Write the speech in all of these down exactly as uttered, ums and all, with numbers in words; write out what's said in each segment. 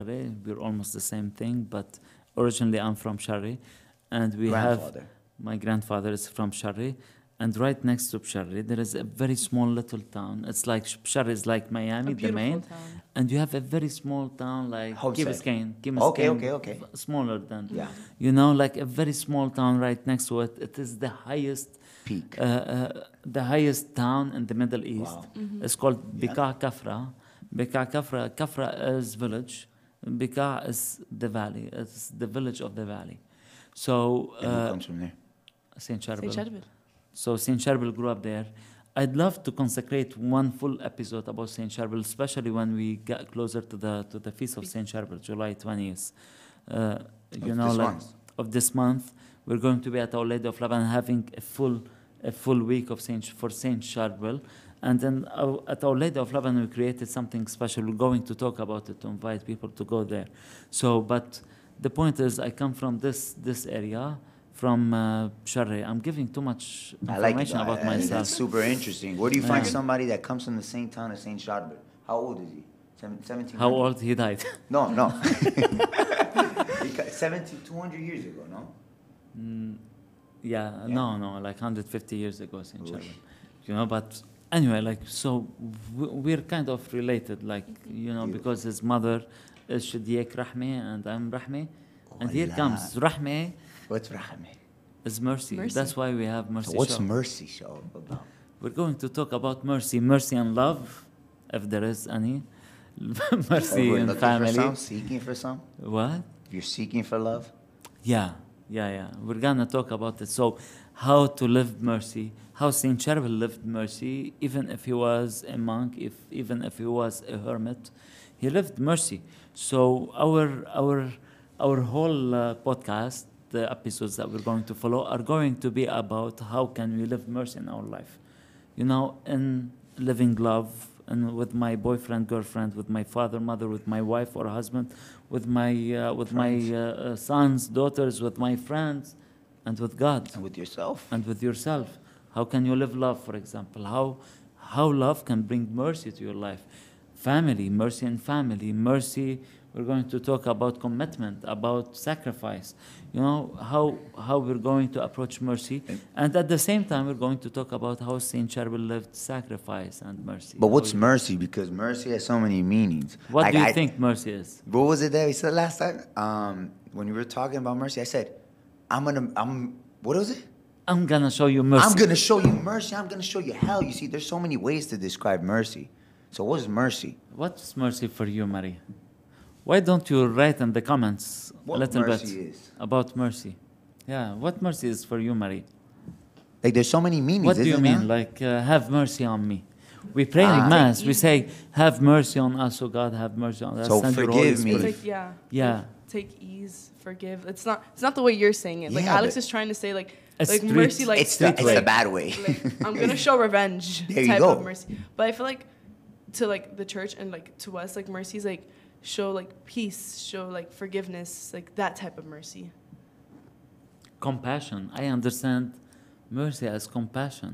We're almost the same thing, but originally I'm from Sharri, and we have Grandfather. my grandfather is from Sharri, and right next to Sharri there is a very small little town. It's like Sharri is like Miami, A the main, beautiful town. and you have a very small town like Key Homestead. Biscayne. Key Okay, Biscayne, okay, okay. f- smaller than Yeah. you know, like a very small town right next to it. It is the highest Peak. uh, uh, the highest town in the Middle East. Wow. It's called Yeah. Bika Kafra. Bika Kafra, Kafra is village. Bika is the valley. It's the village of the valley. So And who uh, comes from there? Saint Saint Charbel. Charbel. So Saint Charbel grew up there. I'd love to consecrate one full episode about Saint Charbel, especially when we get closer to the to the feast of Saint Charbel, July twentieth. Uh, you Of know, this like month. of this month, we're going to be at Our Lady of Lebanon having a full a full week of Saint for Saint Charbel. And then uh, at Our Lady of Lebanon, we created something special. We're going to talk about it to invite people to go there. So, but the point is, I come from this this area, from uh, Sharri. I'm giving too much I like it. information about I- I- myself. That's super interesting. Where do you find Yeah. somebody that comes from the same town as Saint Charbel? How old is he? Seven- seventeen How old he died? No, no. Because seventeen, two hundred years ago, no? Mm, yeah, Yeah. no, no, like one hundred fifty years ago, Saint Oof. Charbel. You know, but anyway, like, so w- we're kind of related, like, you know, Beautiful. because his mother is Shadiek Rahmi and I'm Rahmi. And here Wallah. comes Rahmi What's Rahmi? is mercy. Mercy. That's why we have mercy. So what's show. mercy show about? We're going to talk about mercy, mercy and love, if there is any. mercy We're in looking family. for some, seeking for some? What? You're seeking for love? Yeah, yeah, yeah. We're gonna talk about it. So, how to live mercy, how Saint Charbel lived mercy, even if he was a monk, if even if he was a hermit, he lived mercy. So our our our whole uh, podcast, the episodes that we're going to follow, are going to be about how can we live mercy in our life. You know, in living love, and with my boyfriend, girlfriend, with my father, mother, with my wife or husband, with my uh, with Friends. my uh, uh, sons, daughters, with my friends, and with God And with yourself? and with yourself. How can you live love, for example? How how love can bring mercy to your life? Family, mercy in family, mercy. We're going to talk about commitment, about sacrifice. You know how how we're going to approach mercy, and at the same time we're going to talk about how Saint Charbel lived sacrifice and mercy. But How what's he- mercy? Because mercy has so many meanings. What Like, do you I- think mercy is? What was it that we said last time? Um, when you were talking about mercy, I said, I'm gonna, I'm, what was it? I'm gonna show you mercy. I'm gonna show you mercy. I'm gonna show you hell. You see, there's so many ways to describe mercy. So what is mercy? What's mercy for you, Marie? Why don't you write in the comments What a little mercy bit is? about mercy? Yeah, what mercy is for you, Marie? Like there's so many meanings. What do you isn't mean? there? Like, uh, have mercy on me. We pray Ah. in Mass, we say, have mercy on us, O God, have mercy on us. So Send your forgive Holy me. Spirit. It's like, yeah. Yeah. Like, take ease, forgive. It's not it's not the way you're saying it. Like Yeah, Alex but- is trying to say like A like street- mercy like it's the, it's way. the bad way. like I'm gonna show revenge There you type go. of mercy. But I feel like to like the church and like to us, like mercy is like show like peace, show like forgiveness, like that type of mercy. Compassion. I understand mercy as compassion,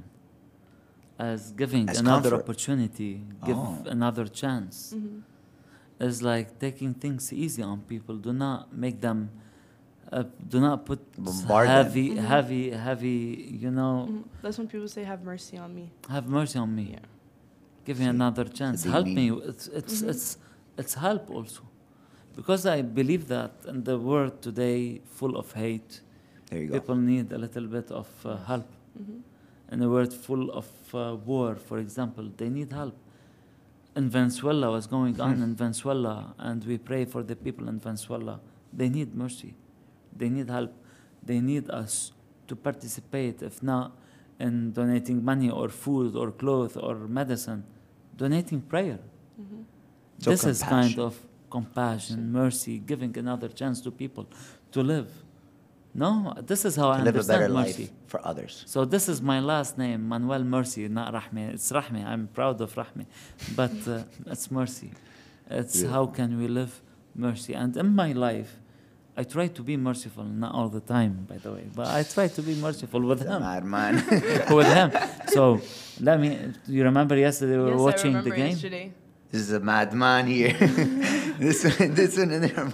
as giving As another comfort. opportunity, give Oh. another chance. It's like taking things easy on people. Do not make them, uh, do not put Bombard them. heavy, heavy, heavy, you know, Mhm. That's when people say, "Have mercy on me." have mercy on me. Yeah. Give me See, another chance. deep Help me. meaning. It's it's it's it's help also, because I believe that in the world today, full of hate, There you go. people need a little bit of uh, help. In a world full of uh, war, for example, they need help. In Venezuela, what's going on in Venezuela, and we pray for the people in Venezuela. They need mercy. They need help. They need us to participate, if not in donating money or food or clothes or medicine, donating prayer. So this is kind compassion. of compassion, mercy, giving another chance to people to live. No, this is how I To live a understand better mercy. life for others. So this is my last name, Manuel Mercy, not Rahmi. It's Rahmi. I'm proud of Rahmi, but uh, it's mercy. It's Yeah. how can we live mercy. And in my life, I try to be merciful, not all the time, by the way, but I try to be merciful with him. Madman. with him. So let me. You remember yesterday we were Yes, watching I the remember game. yesterday. This is a madman here. this one, this one, and then